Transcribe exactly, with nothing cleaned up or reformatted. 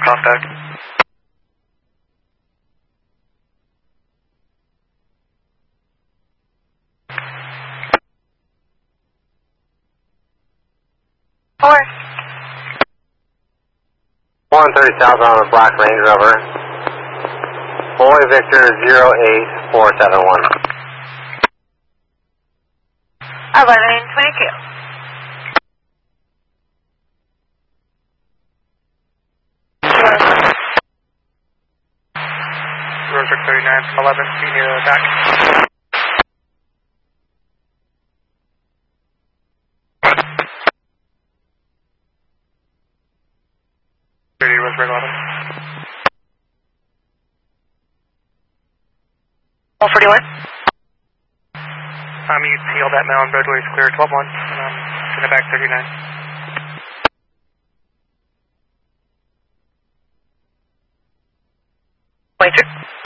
contact. Four. one thirty south on the Black Range Rover. Boy Victor zero eight four seven one. Eleven twenty-two. Rover thirty-nine from eleven, see you back. thirty Roseburg eleven. one forty-one. Um, you see all that mound roadway is clear, twelve one, and I'm send it back thirty-nine. twenty-two.